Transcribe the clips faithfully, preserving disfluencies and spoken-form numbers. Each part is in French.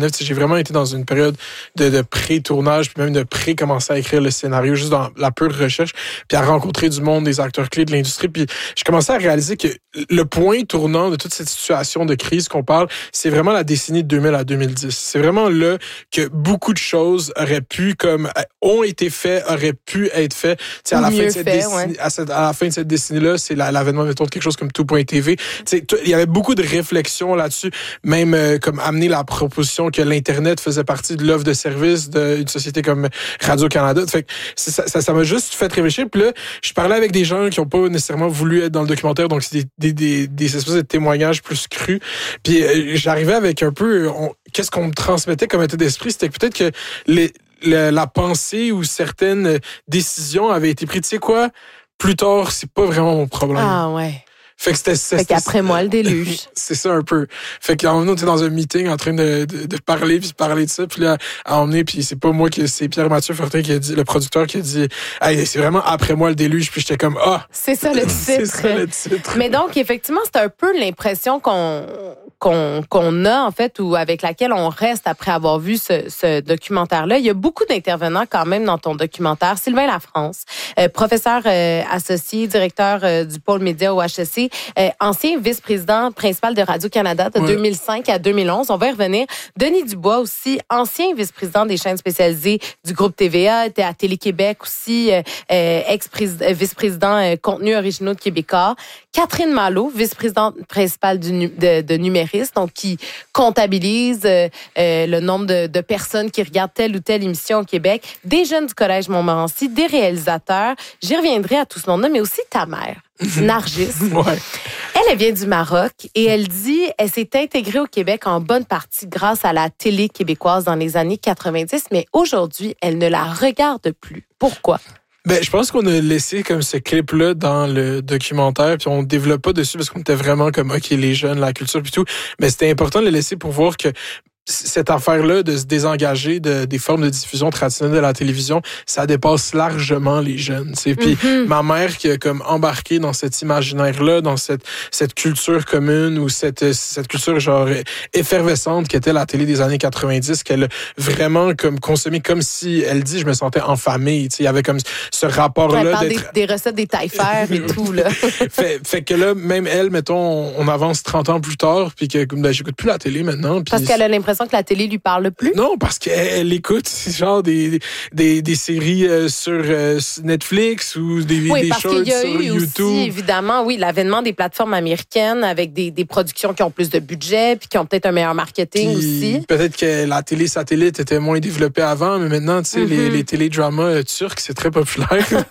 neuf. Tu sais, j'ai vraiment été dans une période de, de pré-tournage, puis même de pré-commencer à écrire le scénario, juste dans la pure recherche, puis à rencontrer du monde, des acteurs clés de l'industrie. Puis je commençais à réaliser que le point tournant de toute cette situation de crise qu'on parle, c'est vraiment la décennie de deux mille à deux mille dix. C'est vraiment là que beaucoup de choses auraient pu, comme, ont été faites, auraient pu être faites. Tu sais, à la fin de cette fait, décennie, ouais. à, cette, à la fin de cette décennie-là, c'est la, l'avènement, mettons, de quelque chose comme tout point T V. Tu sais, il y avait beaucoup de réflexions là-dessus, même euh, comme amener la proposition que l'Internet faisait partie de l'offre de service d'une société comme Radio-Canada. Fait que ça, ça, ça m'a juste fait réfléchir. Puis là, je parlais avec des gens qui n'ont pas nécessairement voulu être dans le documentaire, donc c'est des, des, des, des espèces de témoignages plus crus. Puis euh, j'arrivais avec un peu, on, qu'est-ce qu'on me transmettait comme état d'esprit, c'était que peut-être que les, la, la pensée ou certaines décisions avaient été prises. Tu sais quoi? Plus tard, c'est pas vraiment mon problème. Ah ouais. Fait que c'était, c'était, fait qu'après moi, le déluge. C'est ça un peu. Fait qu'à un moment, on était dans un meeting en train de, de, de parler, puis de parler de ça, puis là, à emmener, puis c'est pas moi qui, c'est Pierre-Mathieu Fortin qui a dit, le producteur qui a dit, hey, c'est vraiment après moi le déluge, puis j'étais comme, ah! C'est ça le titre. C'est ça le titre. Mais donc, effectivement, c'est un peu l'impression qu'on, qu'on, qu'on a, en fait, ou avec laquelle on reste après avoir vu ce, ce documentaire-là. Il y a beaucoup d'intervenants quand même dans ton documentaire. Sylvain Lafrance, euh, professeur euh, associé, directeur euh, du pôle média au H E C, Euh, ancien vice-président principal de Radio-Canada de ouais. deux mille cinq à deux mille onze. On va y revenir. Denis Dubois aussi, ancien vice-président des chaînes spécialisées du groupe T V A, était à Télé-Québec aussi, euh, ex-vice-président euh, contenu originaux de Québécois. Catherine Malo, vice-présidente principale du, de, de Numéris, donc qui comptabilise euh, euh, le nombre de, de personnes qui regardent telle ou telle émission au Québec. Des jeunes du Collège Montmorency, des réalisateurs. J'y reviendrai à tout ce monde-là, mais aussi ta mère. Nargis. Ouais. Elle, elle vient du Maroc et elle dit elle s'est intégrée au Québec en bonne partie grâce à la télé québécoise dans les années quatre-vingt-dix, mais aujourd'hui, elle ne la regarde plus. Pourquoi? Ben, je pense qu'on a laissé comme ce clip-là dans le documentaire, puis on développe pas dessus parce qu'on était vraiment comme, OK, les jeunes, la culture, puis tout. Mais c'était important de le laisser pour voir que cette affaire-là de se désengager de, des formes de diffusion traditionnelles de la télévision, ça dépasse largement les jeunes. Tu sais. Puis mm-hmm. ma mère qui a comme embarqué dans cet imaginaire-là, dans cette cette culture commune ou cette cette culture genre effervescente qui était la télé des années quatre-vingt-dix, qu'elle a vraiment comme consommé comme si elle dit je me sentais en famille. Tu sais, il y avait comme ce rapport-là. Elle parle d'être... des, des recettes des taille-fer et tout là. fait, fait que là, même elle, mettons, on, on avance trente ans plus tard, puis que ben, j'écoute plus la télé maintenant. Puis parce qu'elle a l'impression que la télé lui parle plus? Non, parce qu'elle elle écoute genre des, des, des séries euh, sur euh, Netflix ou des, oui, des parce shorts qu'il y a sur eu YouTube. Aussi, évidemment, oui, l'avènement des plateformes américaines avec des, des productions qui ont plus de budget puis qui ont peut-être un meilleur marketing puis, aussi. Peut-être que la télé satellite était moins développée avant, mais maintenant, tu sais, mm-hmm. les, les télédramas euh, turcs, c'est très populaire.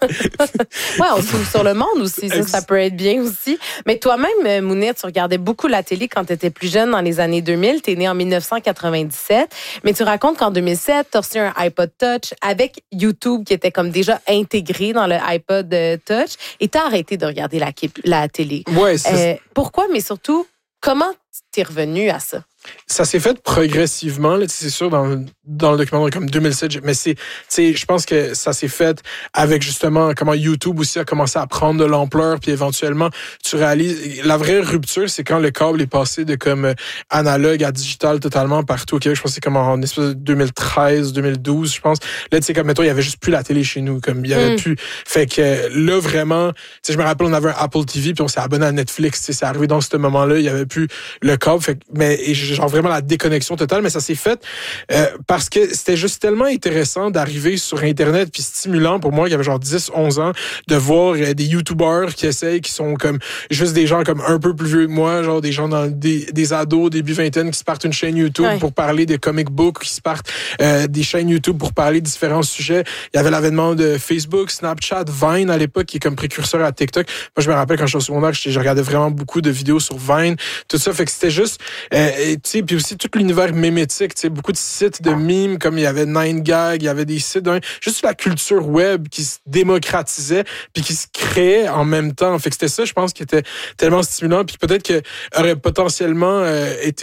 ouais, on se trouve sur le monde aussi, ça, ça peut être bien aussi. Mais toi-même, Mounir, tu regardais beaucoup la télé quand tu étais plus jeune dans les années deux mille. Tu es né en dix-neuf cent quatre-vingt-dix-sept. Mais tu racontes qu'en deux mille sept, tu as reçu un iPod Touch avec YouTube qui était comme déjà intégré dans le iPod Touch et tu as arrêté de regarder la, la télé. Ouais, c'est... Euh, pourquoi? Mais surtout, comment tu es revenu à ça? Ça s'est fait progressivement, là, c'est sûr, dans, dans le documentaire comme deux mille sept, mais c'est, tu sais, je pense que ça s'est fait avec justement comment YouTube aussi a commencé à prendre de l'ampleur, puis éventuellement, tu réalises, la vraie rupture, c'est quand le câble est passé de comme analogue à digital totalement partout au Québec. Je pense que c'est comme en espèce de deux mille treize, deux mille douze, je pense. Là, tu sais, comme, mettons, il y avait juste plus la télé chez nous, comme, il y avait mm. plus. Fait que là, vraiment, tu sais, je me rappelle, on avait un Apple T V, puis on s'est abonné à Netflix, tu sais, c'est arrivé dans ce moment-là, il y avait plus le câble, fait que, mais, et genre vraiment la déconnexion totale, mais ça s'est fait euh, parce que c'était juste tellement intéressant d'arriver sur Internet puis stimulant pour moi qui avait genre dix, onze ans de voir euh, des YouTubers qui essayent, qui sont comme juste des gens comme un peu plus vieux que moi, genre des gens dans des, des ados, début vingtaine qui se partent une chaîne YouTube ouais. pour parler de comic books, qui se partent euh, des chaînes YouTube pour parler de différents sujets. Il y avait l'avènement de Facebook, Snapchat, Vine à l'époque qui est comme précurseur à TikTok. Moi, je me rappelle quand je suis au secondaire, je, je regardais vraiment beaucoup de vidéos sur Vine, tout ça. Fait que c'était juste, euh, tu sais, puis aussi tout l'univers mémétique, tu sais, beaucoup de sites de mimes, comme il y avait nine gag, il y avait des sites, hein, juste la culture web qui se démocratisait puis qui se créait en même temps. Fait que c'était ça, je pense, qui était tellement stimulant puis peut-être que aurait potentiellement euh, été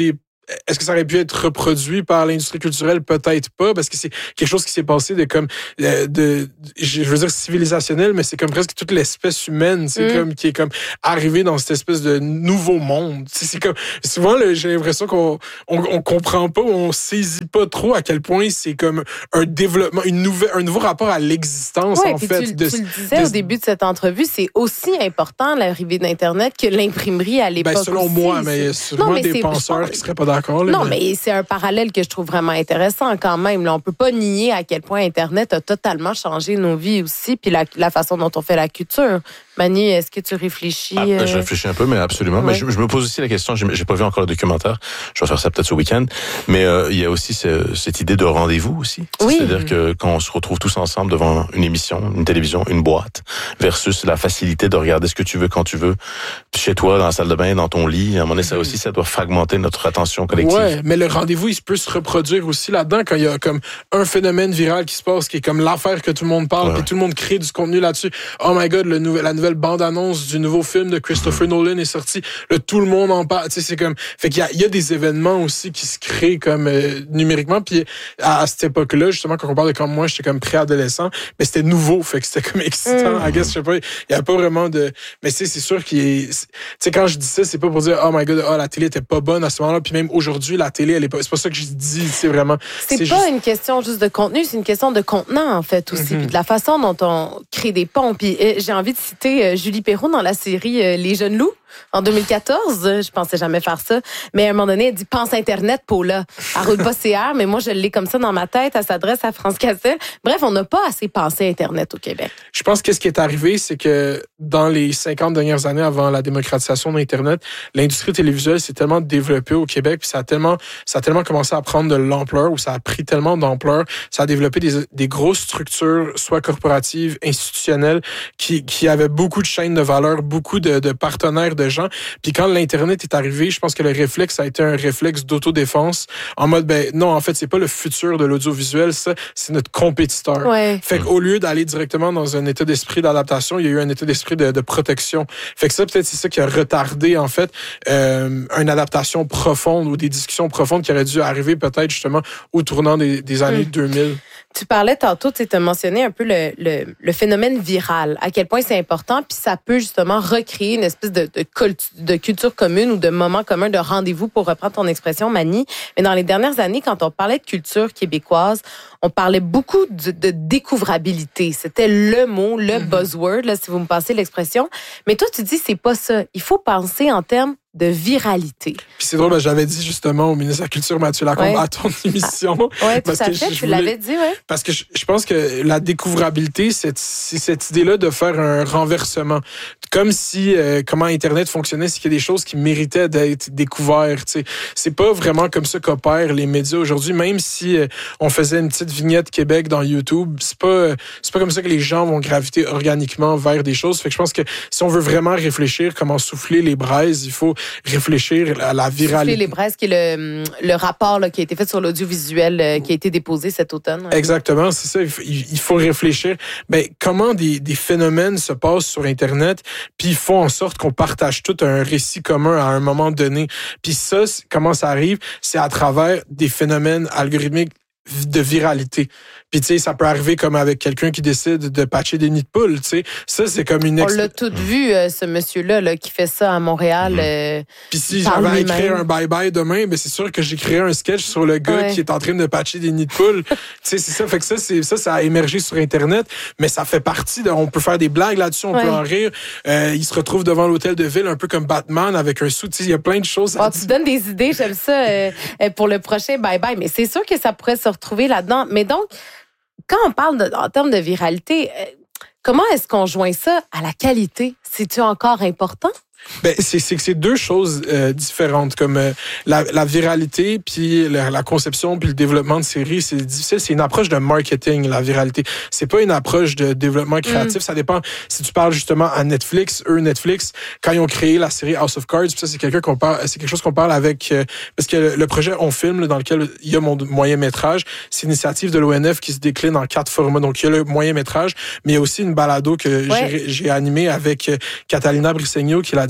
est-ce que ça aurait pu être reproduit par l'industrie culturelle? Peut-être pas, parce que c'est quelque chose qui s'est passé de comme, de, de je veux dire civilisationnel, mais c'est comme presque toute l'espèce humaine, c'est mm. comme, qui est comme arrivée dans cette espèce de nouveau monde. C'est, c'est comme, souvent, là, j'ai l'impression qu'on, on, on comprend pas, on saisit pas trop à quel point c'est comme un développement, une nouvelle, un nouveau rapport à l'existence, ouais, en fait. Tu, de, tu le disais de, au début de cette entrevue, c'est aussi important l'arrivée d'Internet que l'imprimerie à l'époque. Ben, selon aussi. moi, mais il y a sûrement des penseurs qui seraient pas d'accord. Là, non, mais... mais c'est un parallèle que je trouve vraiment intéressant quand même. Là, on peut pas nier à quel point Internet a totalement changé nos vies aussi, puis la, la façon dont on fait la culture. Manu, est-ce que tu réfléchis? Ah, euh... Je réfléchis un peu, mais absolument. Ouais. Mais je, je me pose aussi la question, j'ai, j'ai pas vu encore le documentaire, je vais faire ça peut-être ce week-end, mais euh, il y a aussi ce, cette idée de rendez-vous aussi. Oui. C'est-à-dire que quand on se retrouve tous ensemble devant une émission, une télévision, une boîte, versus la facilité de regarder ce que tu veux quand tu veux, chez toi, dans la salle de bain, dans ton lit, à un moment donné, ça aussi, ça doit fragmenter notre attention collective. Ouais, mais le rendez-vous, il peut se reproduire aussi là-dedans quand il y a comme un phénomène viral qui se passe, qui est comme l'affaire que tout le monde parle, ouais. puis tout le monde crée du contenu là-dessus. Oh my God, le nouvel, la nouvelle bande-annonce du nouveau film de Christopher mm-hmm. Nolan est sortie. Là, tout le monde en parle. Tu sais, c'est comme, fait qu'il y a, il y a des événements aussi qui se créent comme euh, numériquement. Puis à, à cette époque-là, justement, quand on parle de comme moi, j'étais comme préadolescent, mais c'était nouveau, fait que c'était comme excitant. Mm-hmm. I guess, je sais pas, il y a pas vraiment de. Mais c'est c'est sûr qu'il est. Tu sais, quand je dis ça, c'est pas pour dire oh my God, oh la télé était pas bonne à ce moment-là. Puis même aujourd'hui, la télé, elle est pas. C'est pas ça que je dis. C'est vraiment. C'est, c'est pas juste... une question juste de contenu, c'est une question de contenant en fait aussi, mm-hmm. puis de la façon dont on crée des ponts. Puis euh, j'ai envie de citer euh, Julie Perrault dans la série euh, Les Jeunes Loups. En deux mille quatorze, je pensais jamais faire ça. Mais à un moment donné, elle dit « Pense Internet, Paula ». Elle roule pas C R, mais moi, je l'ai comme ça dans ma tête. Elle s'adresse à France Cassel. Bref, on n'a pas assez pensé Internet au Québec. Je pense que ce qui est arrivé, c'est que dans les cinquante dernières années avant la démocratisation d'Internet, l'industrie télévisuelle s'est tellement développée au Québec, puis ça a tellement, ça a tellement commencé à prendre de l'ampleur, ou ça a pris tellement d'ampleur, ça a développé des, des grosses structures, soit corporatives, institutionnelles, qui, qui avaient beaucoup de chaînes de valeur, beaucoup de, de partenaires de gens. Puis quand l'Internet est arrivé, je pense que le réflexe a été un réflexe d'autodéfense en mode, ben non, en fait, c'est pas le futur de l'audiovisuel, ça, c'est notre compétiteur. Ouais. Fait qu'au lieu d'aller directement dans un état d'esprit d'adaptation, il y a eu un état d'esprit de, de protection. Fait que ça, peut-être, c'est ça qui a retardé, en fait, euh, une adaptation profonde ou des discussions profondes qui auraient dû arriver peut-être justement au tournant des, des années mmh. deux mille. Tu parlais tantôt, tu as mentionné un peu le, le, le phénomène viral, à quel point c'est important, puis ça peut justement recréer une espèce de, de, de culture commune ou de moment commun, de rendez-vous, pour reprendre ton expression, Mani. Mais dans les dernières années, quand on parlait de culture québécoise, on parlait beaucoup de, de découvrabilité. C'était le mot, le mm-hmm. buzzword, là, si vous me passez l'expression. Mais toi, tu dis, c'est pas ça. Il faut penser en termes de viralité. Puis c'est drôle, ben, j'avais dit justement au ministre de la Culture, Mathieu Lacombe, ouais. à ton émission. Ah, oui, tout à fait, tu voulais... l'avais dit, oui. Parce que je, je pense que la découvrabilité, c'est, c'est cette idée-là de faire un renversement. Comme si, euh, comment Internet fonctionnait, c'est qu'il y a des choses qui méritaient d'être découvertes. T'sais. C'est pas vraiment comme ça qu'opèrent les médias aujourd'hui, même si euh, on faisait une petite vignette Québec dans YouTube, c'est pas, c'est pas comme ça que les gens vont graviter organiquement vers des choses. Fait que je pense que si on veut vraiment réfléchir comment souffler les braises, il faut réfléchir à la viralité. Souffler les braises, qui est le, le rapport là, qui a été fait sur l'audiovisuel, euh, qui a été déposé cet automne. Ouais. Exactement, c'est ça. Il, il faut réfléchir. Ben, comment des, des phénomènes se passent sur Internet, puis ils font en sorte qu'on partage tout un récit commun à un moment donné. Puis ça, comment ça arrive? C'est à travers des phénomènes algorithmiques de viralité. Puis, tu sais, ça peut arriver comme avec quelqu'un qui décide de patcher des nids de poules, tu sais. Ça, c'est comme une... Ex- On l'a tout vu, euh, ce monsieur-là, là, qui fait ça à Montréal. Euh, Puis si j'avais à écrire un bye-bye demain, ben c'est sûr que j'écrirais un sketch sur le gars ouais. qui est en train de patcher des nids de poules. Tu sais, c'est ça. Fait que ça, c'est, ça, ça a émergé sur Internet, mais ça fait partie de... On peut faire des blagues là-dessus, on ouais. peut en rire. Euh, il se retrouve devant l'hôtel de ville, un peu comme Batman, avec un sou. Tu sais, il y a plein de choses. Oh, tu donnes des idées, j'aime ça, euh, pour le prochain bye-bye. Mais c'est sûr que ça pourrait se retrouver là-dedans. Mais donc, quand on parle de, en termes de viralité, euh, comment est-ce qu'on joint ça à la qualité? C'est-tu encore important? Ben c'est c'est c'est deux choses euh, différentes, comme euh, la la viralité puis la, la conception puis le développement de séries, c'est difficile, c'est une approche de marketing, la viralité. C'est pas une approche de développement créatif, mm. ça dépend si tu parles justement à Netflix, eux Netflix quand ils ont créé la série House of Cards, puis ça c'est quelqu'un qu'on parle c'est quelque chose qu'on parle avec euh, parce que le, le projet On Filme là, dans lequel il y a mon moyen-métrage, c'est une initiative de l'O N F qui se décline en quatre formats. Donc il y a le moyen-métrage, mais il y a aussi une balado que ouais. j'ai j'ai animée avec Catalina Brisegno qui est la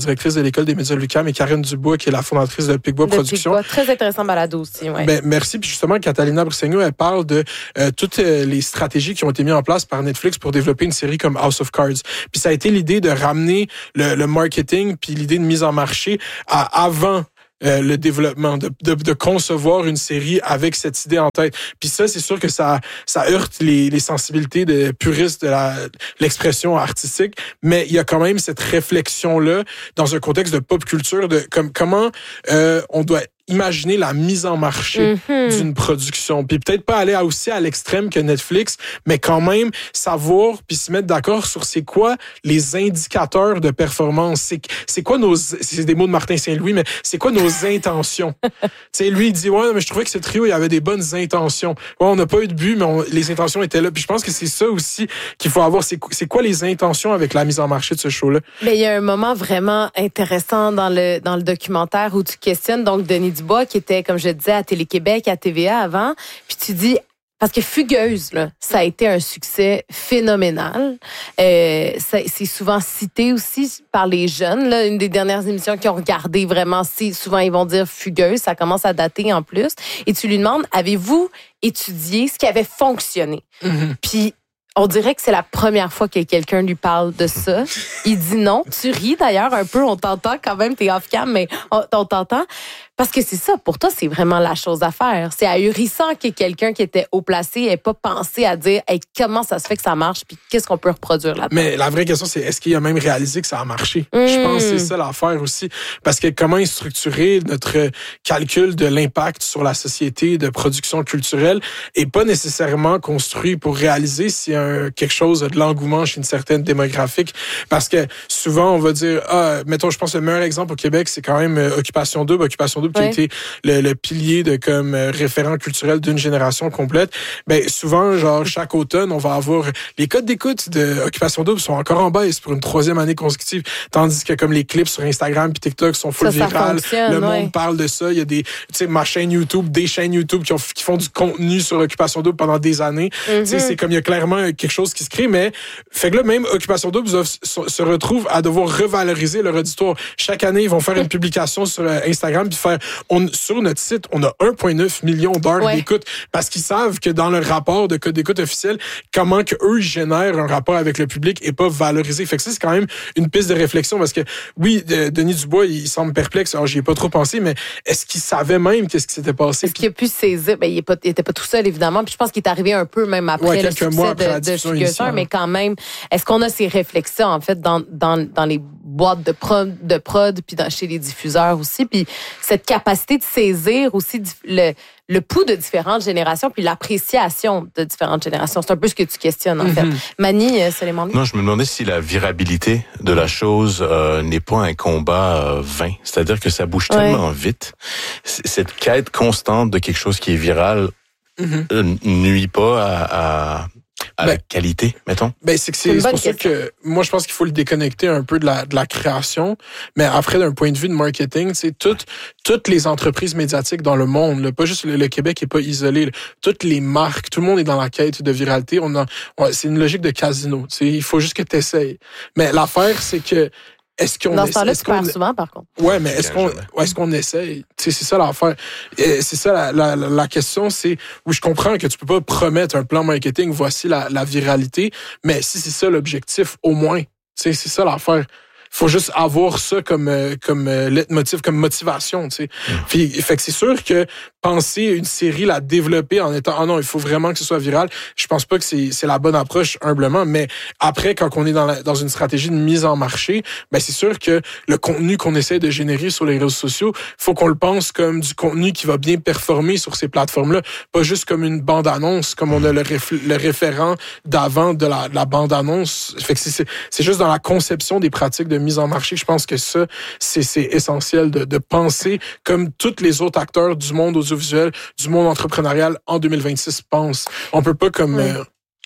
directrice de l'École des médias de l'U Q A M, et Karen Dubois, qui est la fondatrice de Picbois Productions. Picbois, très intéressant balado aussi. Ouais. Ben, merci. Puis justement, Catalina Brusegno, elle parle de euh, toutes les stratégies qui ont été mises en place par Netflix pour développer une série comme House of Cards. Puis ça a été l'idée de ramener le, le marketing puis l'idée de mise en marché à avant Euh, le développement, de, de, de concevoir une série avec cette idée en tête. Puis ça, c'est sûr que ça, ça heurte les, les sensibilités de puristes de la, l'expression artistique, mais il y a quand même cette réflexion-là dans un contexte de pop culture de comme, comment euh, on doit imaginer la mise en marché mm-hmm. d'une production. Puis peut-être pas aller aussi à l'extrême que Netflix, mais quand même savoir puis se mettre d'accord sur c'est quoi les indicateurs de performance. C'est, c'est quoi nos... C'est des mots de Martin Saint-Louis, mais c'est quoi nos intentions? Tu sais, lui, il dit, ouais, mais je trouvais que ce trio, il y avait des bonnes intentions. Ouais, on n'a pas eu de but, mais on, les intentions étaient là. Puis je pense que c'est ça aussi qu'il faut avoir. C'est, c'est quoi les intentions avec la mise en marché de ce show-là? Mais il y a un moment vraiment intéressant dans le, dans le documentaire où tu questionnes, donc, Denis Dubois, qui était, comme je disais, à Télé-Québec, à T V A avant, puis tu dis, parce que Fugueuse, là, ça a été un succès phénoménal. Euh, ça, c'est souvent cité aussi par les jeunes. Là, une des dernières émissions qui ont regardé vraiment, c'est souvent ils vont dire Fugueuse, ça commence à dater en plus. Et tu lui demandes, avez-vous étudié ce qui avait fonctionné? Mm-hmm. Puis on dirait que c'est la première fois que quelqu'un lui parle de ça. Il dit non. Tu ris d'ailleurs un peu, on t'entend quand même, t'es off-cam, mais on, on t'entend. Parce que c'est ça, pour toi, c'est vraiment la chose à faire. C'est ahurissant que quelqu'un qui était haut placé n'ait pas pensé à dire hey, comment ça se fait que ça marche puis qu'est-ce qu'on peut reproduire là-dedans. Mais la vraie question, c'est est-ce qu'il a même réalisé que ça a marché? Mmh. Je pense que c'est ça l'affaire aussi. Parce que comment est structuré notre calcul de l'impact sur la société de production culturelle est pas nécessairement construit pour réaliser s'il y a un, quelque chose de l'engouement chez une certaine démographique. Parce que souvent, on va dire, ah, mettons, je pense que le meilleur exemple au Québec, c'est quand même euh, Occupation Double. Occupation Double qui ouais. a été le, le pilier de comme euh, référent culturel d'une génération complète. Ben souvent, genre chaque automne, on va avoir les codes d'écoute de Occupation Double sont encore en baisse pour une troisième année consécutive, tandis que comme les clips sur Instagram puis TikTok sont full ça, viral, ça le ouais. monde parle de ça. Il y a des, tu sais, ma chaîne YouTube, des chaînes YouTube qui, ont, qui font du contenu sur Occupation Double pendant des années. Mm-hmm. Tu sais, c'est comme il y a clairement quelque chose qui se crée, mais fait que là même Occupation Double se retrouve à devoir revaloriser leur auditoire. Chaque année, ils vont faire une publication sur Instagram puis faire on, sur notre site, on a un virgule neuf million d'heures ouais. d'écoute parce qu'ils savent que dans leur rapport de code d'écoute officiel, comment que eux génèrent un rapport avec le public et pas valorisé. Fait que ça, c'est quand même une piste de réflexion parce que oui, Denis Dubois, il semble perplexe. Alors, j'y ai pas trop pensé, mais est-ce qu'il savait même qu'est-ce qui s'était passé? Est-ce qu'il a pu saisir? Ben, il est pas, il était pas tout seul, évidemment. Puis je pense qu'il est arrivé un peu même après ouais, le succès mois après de, de Fugueuse, mais quand même, est-ce qu'on a ces réflexions, en fait, dans, dans, dans les boîtes de prod, de prod puis dans, chez les diffuseurs aussi, puis cette capacité de saisir aussi le, le pouls de différentes générations puis l'appréciation de différentes générations. C'est un peu ce que tu questionnes, en mm-hmm. fait. Mani, c'est les membres. Non, je me demandais si la virabilité de la chose euh, n'est pas un combat euh, vain. C'est-à-dire que ça bouge ouais. tellement vite. C- cette quête constante de quelque chose qui est viral mm-hmm. euh, nuit pas à... à à ben, la qualité, mettons? Ben, c'est que c'est, c'est, c'est pour question. ça que moi, je pense qu'il faut le déconnecter un peu de la, de la création. Mais après, d'un point de vue de marketing, c'est toutes, toutes les entreprises médiatiques dans le monde, là, pas juste le, le Québec est pas isolé, là, toutes les marques, tout le monde est dans la quête de viralité. On a, on, c'est une logique de casino. Il faut juste que tu essayes. Mais l'affaire, c'est que est-ce qu'on dans ce temps-là, tu perds souvent, par contre. Ouais, mais est-ce qu'on, est-ce qu'on essaye? C'est, c'est ça l'affaire. Et c'est ça la, la, la question, c'est où je comprends que tu peux pas promettre un plan marketing, voici la, la viralité, mais si c'est ça l'objectif, au moins, c'est ça l'affaire. Faut juste avoir ça comme comme leitmotiv, comme motivation, tu sais. Mmh. Puis fait que c'est sûr que penser une série, la développer en étant ah non, il faut vraiment que ce soit viral, je pense pas que c'est c'est la bonne approche humblement, mais après quand on est dans la, dans une stratégie de mise en marché, ben c'est sûr que le contenu qu'on essaie de générer sur les réseaux sociaux, faut qu'on le pense comme du contenu qui va bien performer sur ces plateformes-là, pas juste comme une bande-annonce comme on a le, réf, le référent d'avant de la, de la bande-annonce. Fait que c'est, c'est c'est juste dans la conception des pratiques de mise en marché, je pense que ça, c'est, c'est essentiel de, de penser comme tous les autres acteurs du monde audiovisuel, du monde entrepreneurial en deux mille vingt-six pensent. On peut pas comme... Oui. Euh,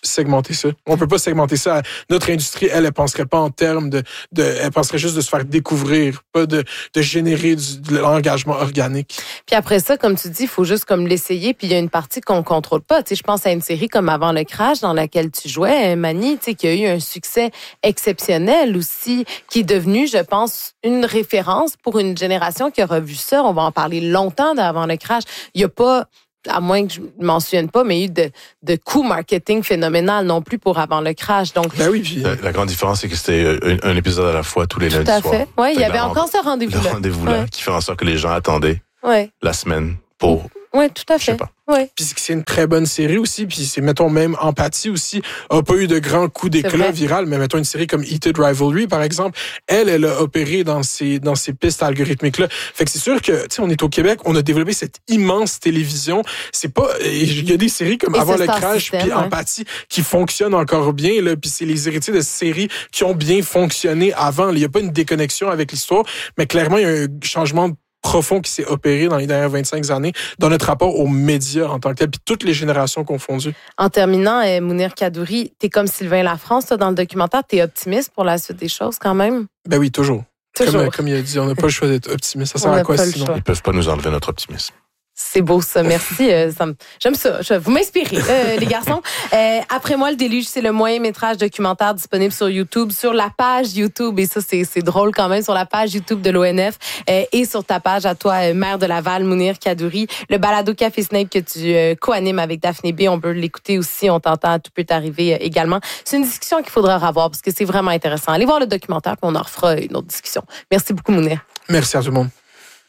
segmenter ça. On peut pas segmenter ça. Notre industrie, elle, elle penserait pas en termes de, de elle penserait juste de se faire découvrir, pas de, de générer du, de l'engagement organique. Puis après ça, comme tu dis, il faut juste comme l'essayer, puis il y a une partie qu'on contrôle pas. Tu sais, je pense à une série comme Avant le crash, dans laquelle tu jouais, Mani, tu sais, qui a eu un succès exceptionnel aussi, qui est devenu, je pense, une référence pour une génération qui aura vu ça. On va en parler longtemps d'Avant le crash. Il y a pas, à moins que je ne m'en souvienne pas, mais il y a eu de, de coûts marketing phénoménal non plus pour Avant le crash. Donc, ben oui, puis... la, la grande différence, c'est que c'était un, un épisode à la fois tous les lundis soirs. Tout à fait. Oui, il y avait encore ce rendez-vous-là. Le rendez-vous-là, ouais. qui fait en sorte que les gens attendaient ouais. la semaine pour... Oui, tout à fait. Je sais pas. Oui. Puis c'est une très bonne série aussi, puis c'est, mettons, même Empathie aussi, a pas eu de grands coups d'éclat viral, mais mettons une série comme Heated Rivalry, par exemple, elle, elle a opéré dans ces, dans ces pistes algorithmiques-là. Fait que c'est sûr que, tu sais, on est au Québec, on a développé cette immense télévision. C'est pas, il y a des séries comme Et Avant le crash, système, puis ouais. Empathie, qui fonctionnent encore bien, là, puis c'est les héritiers de séries qui ont bien fonctionné avant. Il y a pas une déconnexion avec l'histoire, mais clairement, il y a un changement de profond qui s'est opéré dans les dernières vingt-cinq années dans notre rapport aux médias en tant que tel, puis toutes les générations confondues. En terminant, euh, Mounir Kadouri, t'es comme Sylvain Lafrance, toi, dans le documentaire, t'es optimiste pour la suite des choses quand même? Ben oui, toujours. Toujours. Comme, comme il a dit, on n'a pas le choix d'être optimiste. Ça sert On à n'a quoi pas le sinon? choix. Ils peuvent pas nous enlever notre optimisme. C'est beau ça, merci. Euh, ça me... J'aime ça. Je... Vous m'inspirez, euh, les garçons. Euh, Après moi, le déluge, c'est le moyen métrage documentaire disponible sur YouTube, sur la page YouTube, et ça, c'est, c'est drôle quand même, sur la page YouTube de l'O N F euh, et sur ta page à toi, euh, maire de Laval, Mounir Kadouri. Le balado Café Snape que tu euh, co-animes avec Daphné B, on peut l'écouter aussi, on t'entend, tout peut t'arriver euh, également. C'est une discussion qu'il faudra revoir parce que c'est vraiment intéressant. Allez voir le documentaire, puis on en refera une autre discussion. Merci beaucoup, Mounir. Merci à tout le monde.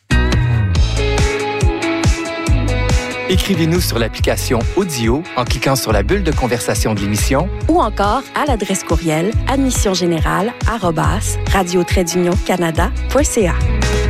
Écrivez-nous sur l'application Audio en cliquant sur la bulle de conversation de l'émission ou encore à l'adresse courriel admissiongénérale arobase radio trait d'union canada point c a.